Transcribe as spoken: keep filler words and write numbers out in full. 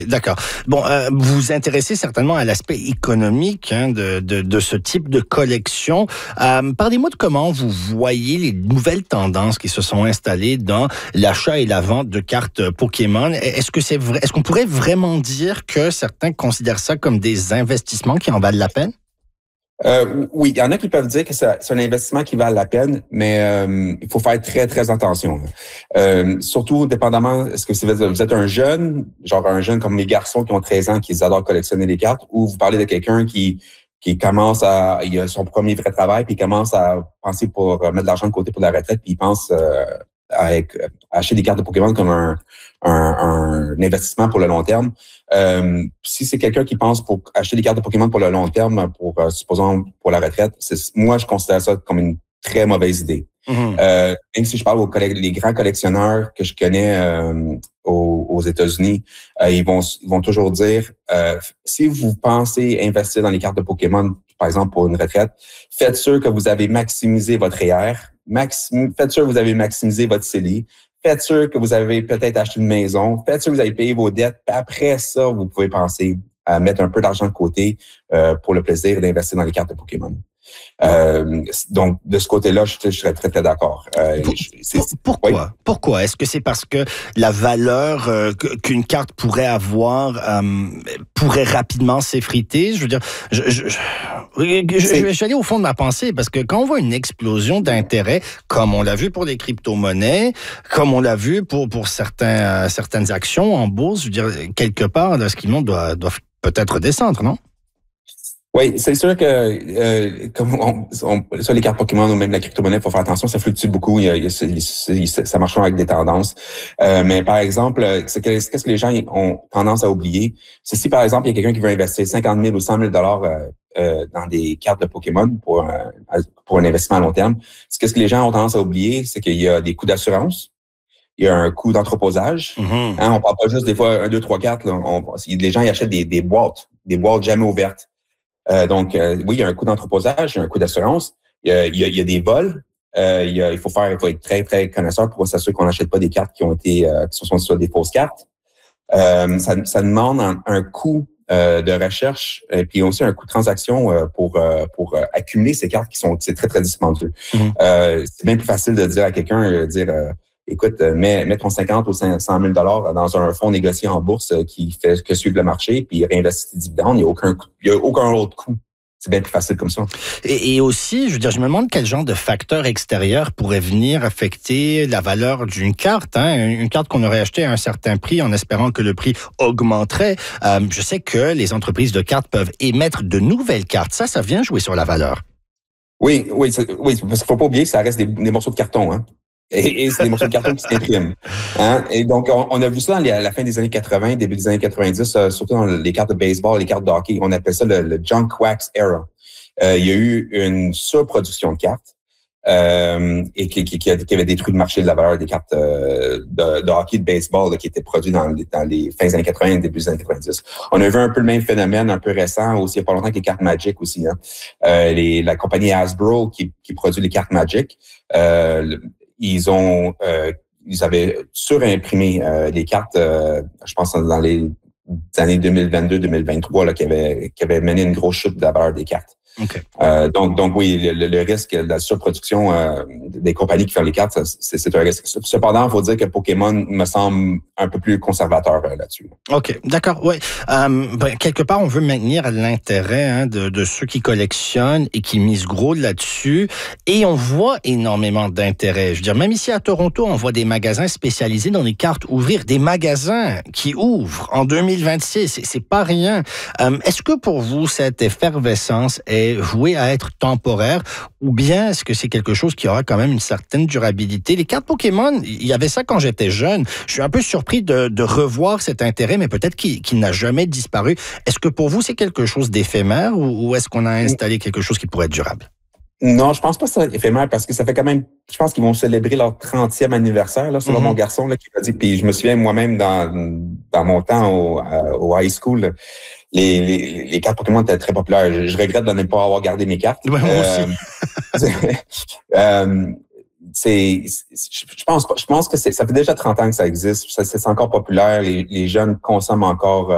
D'accord. Bon, euh, vous vous intéressez certainement à l'aspect économique hein, de, de, de ce type de collection. Euh, parlez-moi de comment vous voyez les nouvelles tendances qui se sont installées dans l'achat et la vente de cartes Pokémon. Est-ce que c'est vrai, est-ce qu'on pourrait vraiment dire que certains considèrent ça comme des investissements qui en valent la peine? Euh, oui, il y en a qui peuvent dire que c'est un investissement qui vaut la peine, mais euh, il faut faire très, très attention. Euh, surtout, dépendamment, est-ce que vous êtes un jeune, genre un jeune comme mes garçons qui ont treize ans, qui adorent collectionner les cartes, ou vous parlez de quelqu'un qui qui commence à, il a son premier vrai travail, puis il commence à penser pour mettre de l'argent de côté pour la retraite, puis il pense euh, à, à acheter des cartes de Pokémon comme un, un, un investissement pour le long terme. Euh, si c'est quelqu'un qui pense pour acheter des cartes de Pokémon pour le long terme, pour euh, supposons pour la retraite, c'est, moi je considère ça comme une très mauvaise idée. Mm-hmm. Euh, même si je parle aux collègues, les grands collectionneurs que je connais euh, aux, aux États-Unis, euh, ils vont ils vont toujours dire euh, si vous pensez investir dans les cartes de Pokémon, par exemple pour une retraite, faites sûr que vous avez maximisé votre R E E R, maxim, faites sûr que vous avez maximisé votre C E L I. Faites sûr que vous avez peut-être acheté une maison. Faites sûr que vous avez payé vos dettes. Puis après ça, vous pouvez penser à mettre un peu d'argent de côté euh, pour le plaisir d'investir dans les cartes de Pokémon. Euh, donc, de ce côté-là, je, je serais très, très d'accord. Euh, pour, pour, pourquoi? Oui. Pourquoi? Est-ce que c'est parce que la valeur euh, qu'une carte pourrait avoir euh, pourrait rapidement s'effriter? Je veux dire, je, je, je, je, je vais aller au fond de ma pensée parce que quand on voit une explosion d'intérêt, comme on l'a vu pour les crypto-monnaies, comme on l'a vu pour, pour certains, euh, certaines actions en bourse, je veux dire, quelque part, là, ce qui monte doit, doit peut-être descendre, non? Oui, c'est sûr que euh, comme on, on, sur les cartes Pokémon ou même la crypto-monnaie, il faut faire attention, ça fluctue beaucoup, il y a, il y a, ça marche avec des tendances. Euh, mais par exemple, c'est que, qu'est-ce que les gens ont tendance à oublier? C'est si par exemple, il y a quelqu'un qui veut investir cinquante mille ou cent mille dollars euh, euh, dans des cartes de Pokémon pour, euh, pour un investissement à long terme, qu'est-ce que les gens ont tendance à oublier? C'est qu'il y a des coûts d'assurance. Il y a un coût d'entreposage. Mm-hmm. Hein, on parle pas juste des fois un, deux, trois cartes. Là, on, les gens ils achètent des, des boîtes, des boîtes jamais ouvertes. Euh, donc, euh, oui, il y a un coût d'entreposage, il y a un coût d'assurance, il y a, il y a, il y a des vols. Euh, il, y a, il faut faire, il faut être très, très connaisseur pour s'assurer qu'on n'achète pas des cartes qui ont été, euh, qui sont sur des fausses cartes. Euh, ça, ça demande un, un coût euh, de recherche et puis aussi un coût de transaction euh, pour euh, pour euh, accumuler ces cartes qui sont c'est très, très dispendieux. Mm-hmm. Euh, c'est bien plus facile de dire à quelqu'un, euh, dire euh, écoute, mets, mets ton cinquante ou cent mille dollars dans un fonds négocié en bourse qui fait que suivre le marché, puis réinvestit tes dividendes. Il n'y a aucun, il y a aucun autre coût. C'est bien plus facile comme ça. Et, et aussi, je veux dire, je me demande quel genre de facteurs extérieurs pourraient venir affecter la valeur d'une carte. Hein? Une carte qu'on aurait achetée à un certain prix en espérant que le prix augmenterait. Euh, je sais que les entreprises de cartes peuvent émettre de nouvelles cartes. Ça, ça vient jouer sur la valeur. Oui, oui, oui, parce qu'il faut pas oublier que ça reste des, des morceaux de carton, hein. Et, et c'est des morceaux de carton qui s'impriment. Hein? Et donc, on, on a vu ça à la fin des années quatre-vingts, début des années quatre-vingt-dix, euh, surtout dans les cartes de baseball, les cartes de hockey. On appelle ça le, le junk wax era. Euh, il y a eu une surproduction de cartes euh, et qui, qui, qui avait détruit le marché de la valeur des cartes euh, de, de hockey, de baseball là, qui étaient produites dans les, dans les fins des années quatre-vingts et début des années quatre-vingt-dix. On a vu un peu le même phénomène un peu récent aussi, il n'y a pas longtemps, que les cartes Magic aussi. Hein? Euh, les, la compagnie Hasbro qui, qui produit les cartes Magic, euh, ils ont, euh, ils avaient surimprimé euh, des cartes, euh, je pense dans les années deux mille vingt-deux deux mille vingt-trois, là, qui avaient, qui avaient mené une grosse chute de la valeur des cartes. Okay. Euh, donc, donc oui, le, le risque de la surproduction euh, des compagnies qui font les cartes, c'est, c'est un risque. Cependant, il faut dire que Pokémon me semble un peu plus conservateur euh, là-dessus. OK, d'accord, oui. Euh, ben, quelque part, on veut maintenir l'intérêt hein, de, de ceux qui collectionnent et qui misent gros là-dessus. Et on voit énormément d'intérêt. Je veux dire, même ici à Toronto, on voit des magasins spécialisés dans les cartes ouvrir. Des magasins qui ouvrent en deux mille vingt-six. C'est, c'est pas rien. Euh, est-ce que pour vous, cette effervescence est voué à être temporaire ou bien est-ce que c'est quelque chose qui aura quand même une certaine durabilité? Les cartes Pokémon, il y avait ça quand j'étais jeune. Je suis un peu surpris de, de revoir cet intérêt, mais peut-être qu'il, qu'il n'a jamais disparu. Est-ce que pour vous, c'est quelque chose d'éphémère ou, ou est-ce qu'on a installé quelque chose qui pourrait être durable? Non, je pense pas que c'est éphémère parce que ça fait quand même, je pense qu'ils vont célébrer leur trentième anniversaire, là, selon mm-hmm. mon garçon, là, qui m'a dit, puis je me souviens moi-même dans, dans mon temps au, euh, au high school, là, Les, les, les cartes Pokémon étaient très populaires. Je, je regrette de ne pas avoir gardé mes cartes. Ouais, moi euh, aussi. euh, c'est, c'est, je pense pas. Je pense que c'est, ça fait déjà trente ans que ça existe. Ça, c'est encore populaire. Les, les jeunes consomment encore